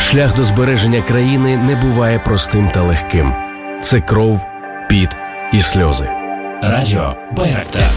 Шлях до збереження країни не буває простим та легким. Це кров, піт і сльози. Радіо Байрактар.